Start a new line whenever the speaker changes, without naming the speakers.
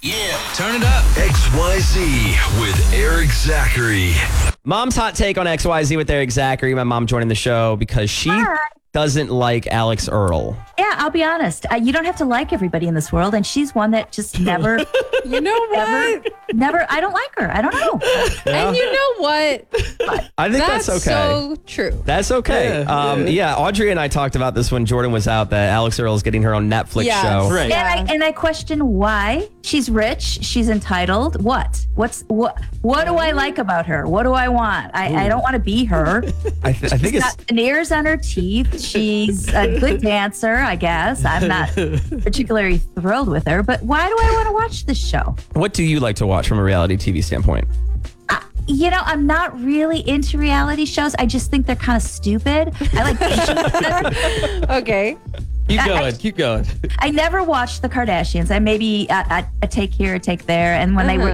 Yeah, turn it up.
XYZ with Eric Zachary.
Mom's hot take on XYZ with Eric Zachary. My mom joining the show because she doesn't like Alex Earl.
Yeah, I'll be honest. You don't have to like everybody in this world, and she's one that just never.
You know what?
Never. I don't like her. I don't know.
And you know what?
I think that's okay.
So true.
That's okay. Yeah, Audrey and I talked about this when Jordan was out, that Alex Earl is getting her own Netflix
Yes.
show.
Right.
And I question why. She's rich. She's entitled. What do I like about her? What do I want? I don't want to be her.
I think it's...
Got veneers on her teeth. She's a good dancer, I guess. I'm not particularly thrilled with her, but why do I want to watch this show?
What do you like to watch from a reality TV standpoint?
I'm not really into reality shows. I just think they're kind of stupid. I like shows better.
Okay.
Keep going.
I never watched the Kardashians. I maybe a take here, a take there, and when they were